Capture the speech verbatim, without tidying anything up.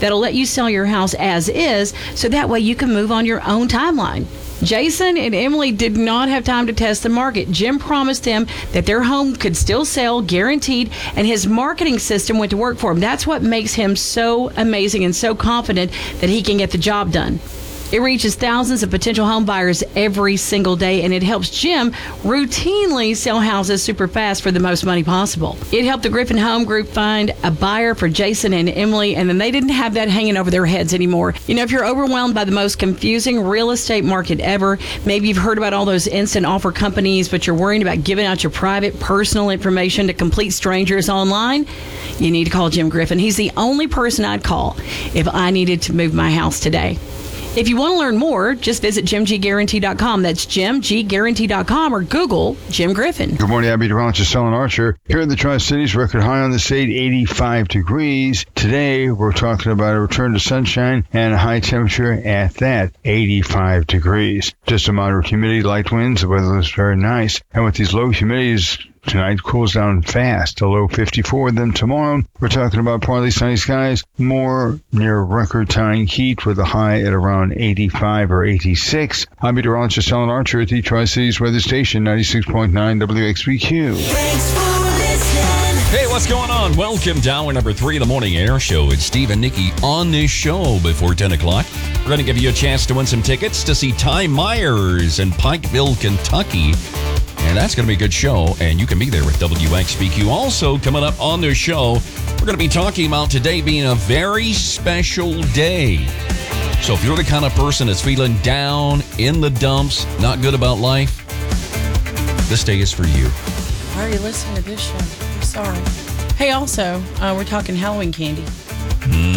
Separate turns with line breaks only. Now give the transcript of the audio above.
that'll let you sell your house as is, so that way you can move on your own timeline. Jason and Emily did not have time to test the market. Jim promised them that their home could still sell, guaranteed, and his marketing system went to work for him. That's what makes him so amazing and so confident that he can get the job done. It reaches thousands of potential home buyers every single day, and it helps Jim routinely sell houses super fast for the most money possible. It helped the Griffin Home Group find a buyer for Jason and Emily, and then they didn't have that hanging over their heads anymore. You know, if you're overwhelmed by the most confusing real estate market ever, maybe you've heard about all those instant offer companies, but you're worried about giving out your private, personal information to complete strangers online, you need to call Jim Griffin. He's the only person I'd call if I needed to move my house today. If you want to learn more, just visit jim g guarantee dot com. That's jim g guarantee dot com, or Google Jim Griffin.
Good morning, Abby DeRonch, Selling Archer. Here in the Tri-Cities, record high on the state, eighty-five degrees. Today, we're talking about a return to sunshine and a high temperature at that, eighty-five degrees. Just a moderate humidity, light winds. The weather looks very nice. And with these low humidities, tonight cools down fast, a low fifty-four. Then tomorrow, we're talking about partly sunny skies, more near record-tying heat with a high at around eighty-five or eighty-six. I'm Peter Archer, Selling Archer at the Tri-Cities Weather Station, ninety-six point nine W X B Q.
Hey, what's going on? Welcome to hour number three of the Morning Air Show. It's Steve and Nikki on this show before ten o'clock. We're going to give you a chance to win some tickets to see Ty Myers in Pikeville, Kentucky. And that's going to be a good show, and you can be there with W X B Q. Also, coming up on this show, we're going to be talking about today being a very special day. So if you're the kind of person that's feeling down, in the dumps, not good about life, this day is for you.
Why are you listening to this show? I'm sorry. Hey, also, uh, we're talking Halloween candy.
Mm.